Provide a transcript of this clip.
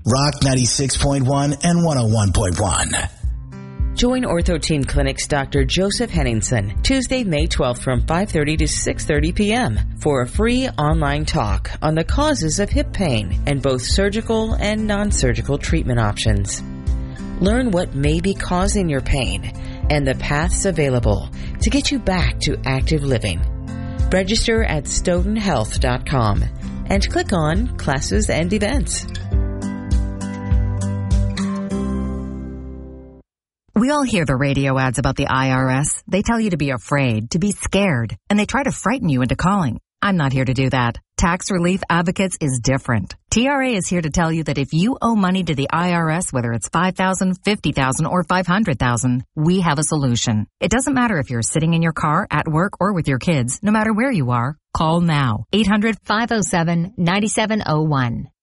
Rock 96.1 and 101.1. Join Ortho Teen Clinic's Dr. Joseph Henningsen Tuesday, May 12th from 5:30 to 6:30 p.m. for a free online talk on the causes of hip pain and both surgical and non-surgical treatment options. Learn what may be causing your pain and the paths available to get you back to active living. Register at stoughtonhealth.com and click on Classes and Events. We all hear the radio ads about the IRS. They tell you to be afraid, to be scared, and they try to frighten you into calling. I'm not here to do that. Tax Relief Advocates is different. TRA is here to tell you that if you owe money to the IRS, whether it's $5,000, $50,000, or $500,000, we have a solution. It doesn't matter if you're sitting in your car, at work, or with your kids. No matter where you are, call now. 800-507-9701.